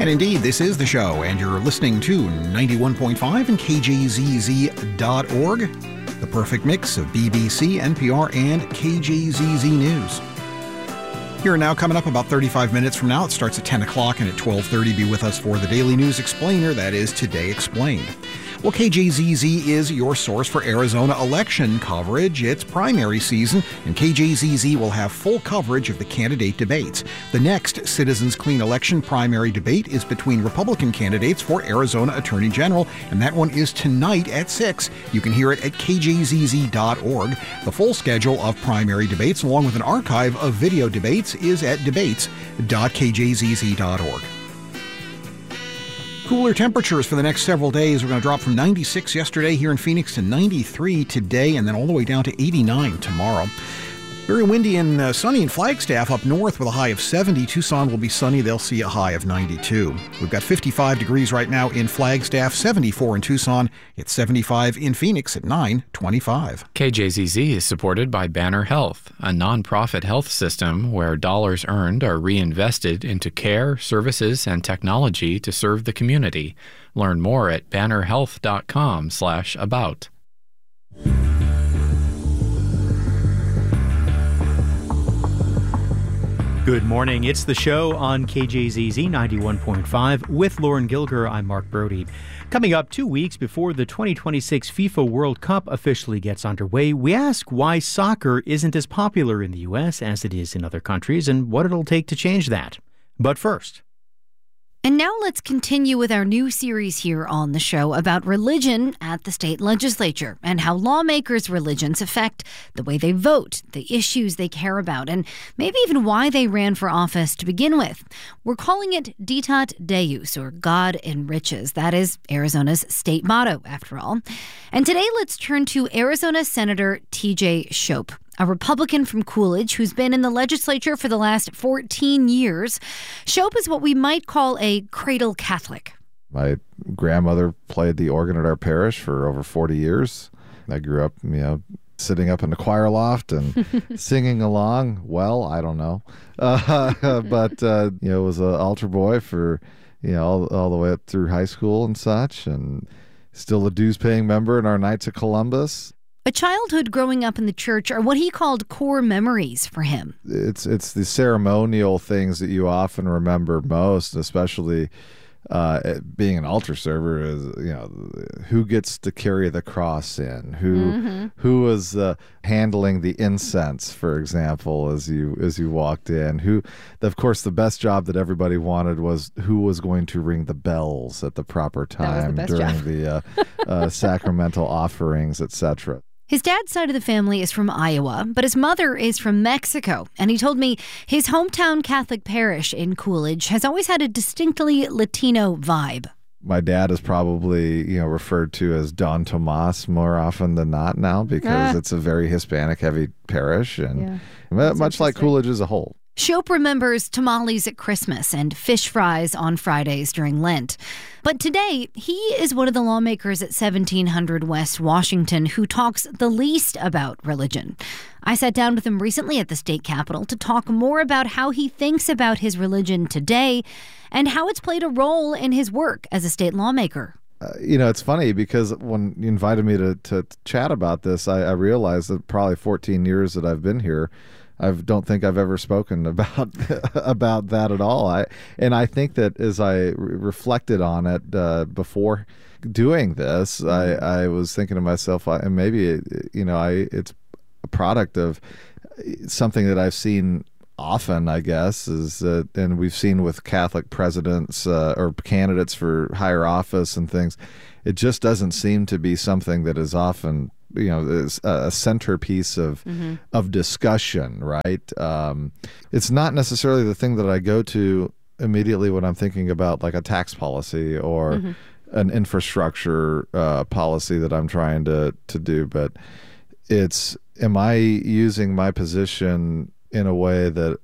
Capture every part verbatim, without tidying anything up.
And indeed, this is the show, and you're listening to ninety-one point five and K J Z Z dot org, the perfect mix of B B C, N P R, and K J Z Z News. Here now, coming up about thirty-five minutes from now. It starts at ten o'clock, and at twelve thirty, be with us for the Daily News Explainer, that is Today Explained. Well, K J Z Z is your source for Arizona election coverage. It's primary season, and K J Z Z will have full coverage of the candidate debates. The next Citizens Clean Election primary debate is between Republican candidates for Arizona Attorney General, and that one is tonight at six. You can hear it at K J Z Z dot org. The full schedule of primary debates, along with an archive of video debates, is at debates dot K J Z Z dot org. Cooler temperatures for the next several days. We're going to drop from ninety-six yesterday here in Phoenix to ninety-three today, and then all the way down to eighty-nine tomorrow. Very windy and uh, sunny in Flagstaff up north with a high of seventy. Tucson will be sunny. They'll see a high of ninety-two. We've got fifty-five degrees right now in Flagstaff, seventy-four in Tucson. It's seventy-five in Phoenix at nine twenty-five. K J Z Z is supported by Banner Health, a nonprofit health system where dollars earned are reinvested into care, services, and technology to serve the community. Learn more at banner health dot com slash about. Good morning. It's the show on K J Z Z ninety-one point five. With Lauren Gilger, I'm Mark Brody. Coming up two weeks before the twenty twenty-six FIFA World Cup officially gets underway, we ask why soccer isn't as popular in the U S as it is in other countries and what it'll take to change that. But first... And now let's continue with our new series here on the show about religion at the state legislature and how lawmakers' religions affect the way they vote, the issues they care about, and maybe even why they ran for office to begin with. We're calling it Ditat Deus, or God Enriches. That is Arizona's state motto, after all. And today let's turn to Arizona Senator T J Shope, a Republican from Coolidge who's been in the legislature for the last fourteen years. Shope is what we might call a cradle Catholic. My grandmother played the organ at our parish for over forty years. I grew up, you know, sitting up in the choir loft and singing along. Well, I don't know. Uh, but, uh, you know, was an altar boy for, you know, all, all the way up through high school and such, and still a dues-paying member in our Knights of Columbus. A childhood growing up in the church are what he called core memories for him. It's it's the ceremonial things that you often remember most, especially uh, being an altar server. Is, you know, who gets to carry the cross in, who mm-hmm. who was uh, handling the incense, for example, as you as you walked in. Who, of course, the best job that everybody wanted was who was going to ring the bells at the proper time the during job. the uh, uh, sacramental offerings, et cetera. His dad's side of the family is from Iowa, but his mother is from Mexico. And he told me his hometown Catholic parish in Coolidge has always had a distinctly Latino vibe. My dad is probably, you know, referred to as Don Tomas more often than not now because ah. it's a very Hispanic-heavy parish, and yeah, much like Coolidge as a whole. Shope remembers tamales at Christmas and fish fries on Fridays during Lent. But today, he is one of the lawmakers at seventeen hundred West Washington who talks the least about religion. I sat down with him recently at the state capitol to talk more about how he thinks about his religion today and how it's played a role in his work as a state lawmaker. Uh, you know, it's funny because when you invited me to, to chat about this, I, I realized that probably fourteen years that I've been here, I don't think I've ever spoken about about that at all. I and I think that as I re- reflected on it uh, before doing this, I, I was thinking to myself, I, and maybe it, you know, I it's a product of something that I've seen often, I guess, is that, and we've seen with Catholic presidents uh, or candidates for higher office and things. It just doesn't seem to be something that is often, you know, is a centerpiece of mm-hmm. of discussion, right? Um, it's not necessarily the thing that I go to immediately when I'm thinking about like a tax policy or mm-hmm. an infrastructure uh, policy that I'm trying to to do, but it's, am I using my position in a way that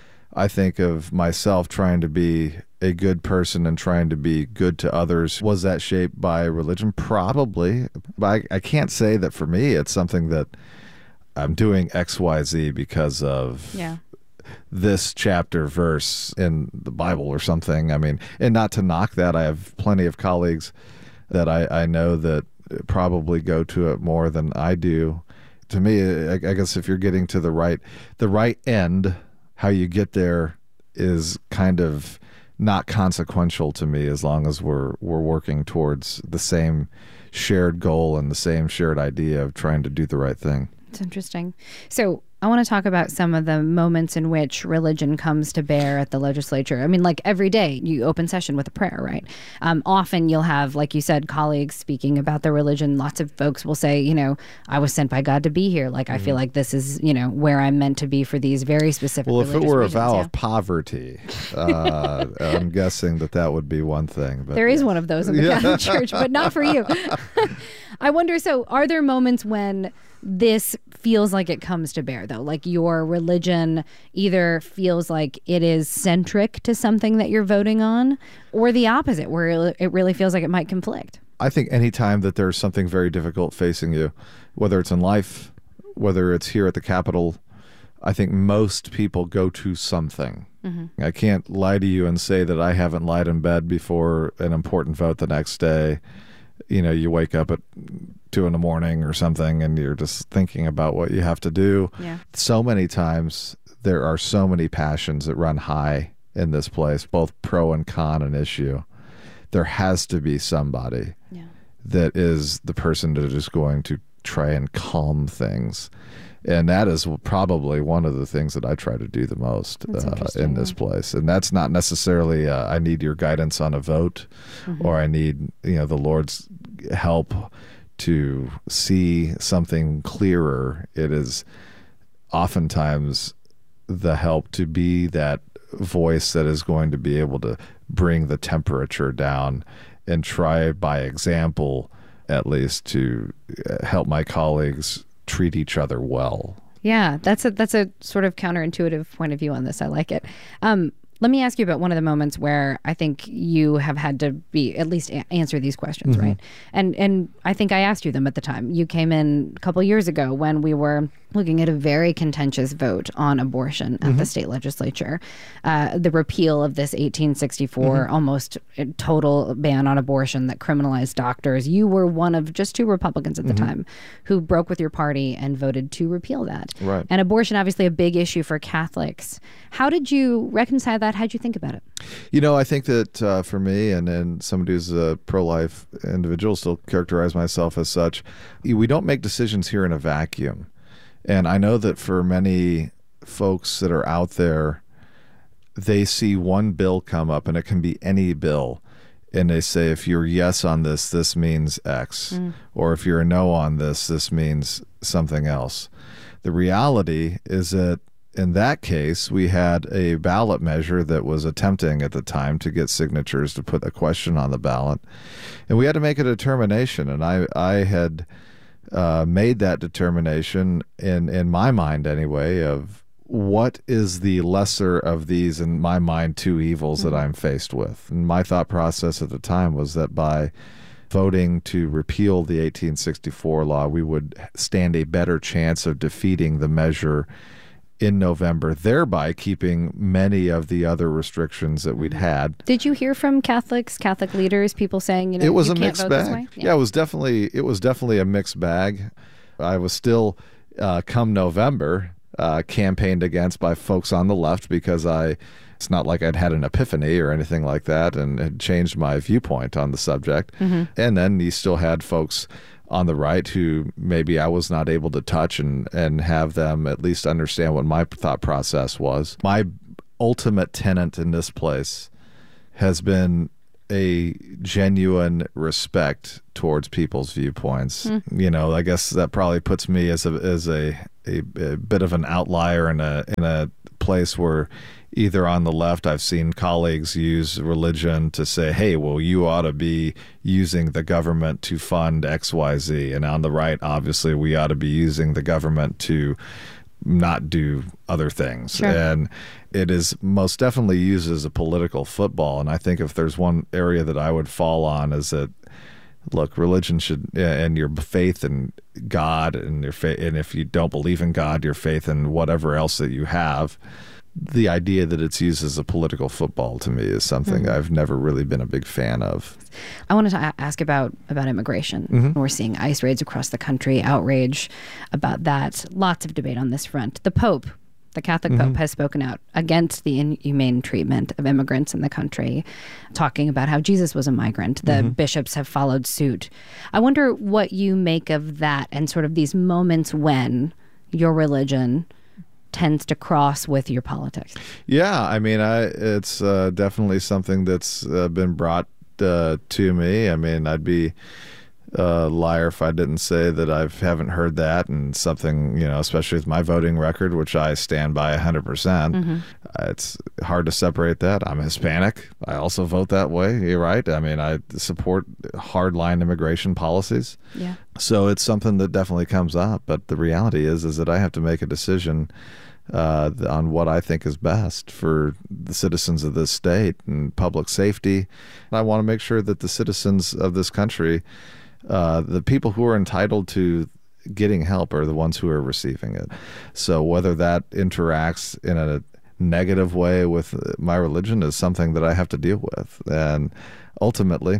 I think of myself trying to be a good person and trying to be good to others? Was that shaped by religion? Probably. But I, I can't say that for me it's something that I'm doing X, Y, Z because of... Yeah. this chapter verse in the Bible or something. I mean, and not to knock that. I have plenty of colleagues that I, I know that probably go to it more than I do. To me, I, I guess if you're getting to the right, the right end, how you get there is kind of not consequential to me, as long as we're we're working towards the same shared goal and the same shared idea of trying to do the right thing. It's interesting. So I want to talk about some of the moments in which religion comes to bear at the legislature. I mean, like every day you open session with a prayer, right? Um, often you'll have, like you said, colleagues speaking about their religion. Lots of folks will say, you know, I was sent by God to be here. Like, mm-hmm. I feel like this is, you know, where I'm meant to be for these very specific Well, if it were reasons, a vow yeah. of poverty, uh, I'm guessing that that would be one thing. But there yeah. is one of those in the Yeah. Catholic Church, but not for you. I wonder, so are there moments when this feels like it comes to bear, though? Like your religion either feels like it is centric to something that you're voting on, or the opposite, where it really feels like it might conflict? I think anytime that there's something very difficult facing you, whether it's in life, whether it's here at the Capitol, I think most people go to something. Mm-hmm. I can't lie to you and say that I haven't lied in bed before an important vote the next day. You know, you wake up at two in the morning or something and you're just thinking about what you have to do. Yeah. So many times there are so many passions that run high in this place, both pro and con an issue. There has to be somebody yeah. that is the person that is going to try and calm things. And that is probably one of the things that I try to do the most uh, in this place. And that's not necessarily uh, I need your guidance on a vote, mm-hmm. or I need, you know, the Lord's help to see something clearer. It is oftentimes the help to be that voice that is going to be able to bring the temperature down and try by example, at least, to help my colleagues treat each other well. Yeah, that's a that's a sort of counterintuitive point of view on this. I like it. Um, let me ask you about one of the moments where I think you have had to be at least a- answer these questions, mm-hmm. right? And and I think I asked you them at the time. You came in a couple years ago when we were looking at a very contentious vote on abortion at mm-hmm. the state legislature, uh, the repeal of this eighteen sixty-four mm-hmm. almost total ban on abortion that criminalized doctors. You were one of just two Republicans at the mm-hmm. time who broke with your party and voted to repeal that. Right. And abortion, obviously a big issue for Catholics. How did you reconcile that? How did you think about it? You know, I think that uh, for me, and, and somebody who's a pro-life individual, still characterize myself as such, we don't make decisions here in a vacuum. And I know that for many folks that are out there, they see one bill come up, and it can be any bill, and they say, if you're yes on this, this means X. Mm. Or if you're a no on this, this means something else. The reality is that in that case, we had a ballot measure that was attempting at the time to get signatures to put a question on the ballot. And we had to make a determination, and I, I had... Uh, made that determination in, in my mind anyway, of what is the lesser of these, in my mind, two evils mm-hmm. that I'm faced with. And my thought process at the time was that by voting to repeal the eighteen sixty-four law, we would stand a better chance of defeating the measure in November, thereby keeping many of the other restrictions that we'd had. Did you hear from Catholics, Catholic leaders, people saying, you know, it was you a can't mixed vote bag. this way? Yeah. yeah, it was definitely it was definitely a mixed bag. I was still, uh, come November, uh, campaigned against by folks on the left because I. It's not like I'd had an epiphany or anything like that and had changed my viewpoint on the subject. Mm-hmm. And then you still had folks on the right who maybe I was not able to touch and, and have them at least understand what my thought process was. My ultimate tenet in this place has been a genuine respect towards people's viewpoints. Mm. You know, I guess that probably puts me as a as a, a, a bit of an outlier in a in a place where either on the left, I've seen colleagues use religion to say, hey, well, you ought to be using the government to fund X Y Z. And on the right, obviously, we ought to be using the government to not do other things. Sure. And it is most definitely used as a political football. And I think if there's one area that I would fall on is that, look, religion should, and your faith in God, and your faith, and if you don't believe in God, your faith in whatever else that you have, the idea that it's used as a political football to me is something mm-hmm. I've never really been a big fan of. I wanted to ask about, about immigration. Mm-hmm. We're seeing ICE raids across the country, outrage about that. Lots of debate on this front. The Pope, the Catholic mm-hmm. Pope, has spoken out against the inhumane treatment of immigrants in the country, talking about how Jesus was a migrant. The mm-hmm. bishops have followed suit. I wonder what you make of that and sort of these moments when your religion tends to cross with your politics. Yeah, I mean, I it's uh, definitely something that's uh, been brought uh, to me. I mean, I'd be a liar if I didn't say that I haven't heard that, and something, you know, especially with my voting record, which I stand by one hundred percent. Mm-hmm. Uh, it's hard to separate that. I'm Hispanic. I also vote that way. You're right. I mean, I support hardline immigration policies. Yeah. So it's something that definitely comes up. But the reality is, is that I have to make a decision uh, on what I think is best for the citizens of this state and public safety. I want to make sure that the citizens of this country, uh, the people who are entitled to getting help, are the ones who are receiving it. So whether that interacts in a negative way with my religion is something that I have to deal with. And ultimately,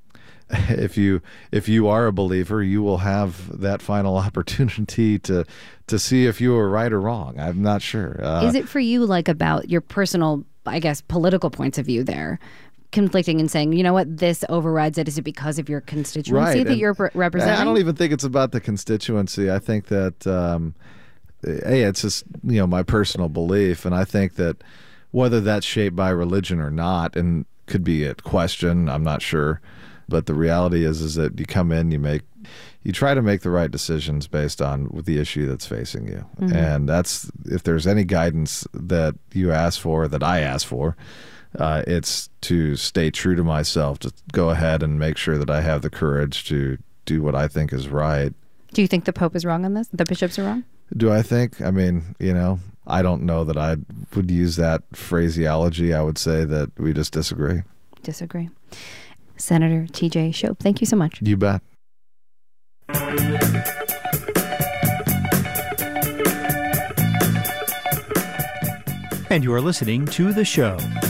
if you if you are a believer, you will have that final opportunity to to see if you were right or wrong. I'm not sure. Uh, is it for you like about your personal, I guess, political points of view there, conflicting and saying, you know what, this overrides it? Is it because of your constituency right. that and you're representing? I don't even think it's about the constituency. I think that um, hey, it's just, you know, my personal belief, and I think that whether that's shaped by religion or not, and could be a question, I'm not sure. But the reality is, is that you come in, you make, you try to make the right decisions based on the issue that's facing you. Mm-hmm. And that's, if there's any guidance that you ask for, that I ask for, uh, it's to stay true to myself, to go ahead and make sure that I have the courage to do what I think is right. Do you think the Pope is wrong on this? The bishops are wrong? Do I think? I mean, you know, I don't know that I would use that phraseology. I would say that we just disagree. Disagree. Senator T J Shope, thank you so much. You bet. And you are listening to The Show.